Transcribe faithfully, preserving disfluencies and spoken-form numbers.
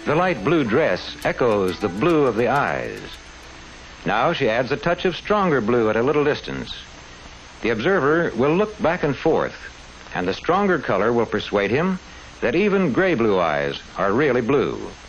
The light blue dress echoes the blue of the eyes. Now she adds a touch of stronger blue at a little distance. The observer will look back and forth, and the stronger color will persuade him that even gray blue eyes are really blue.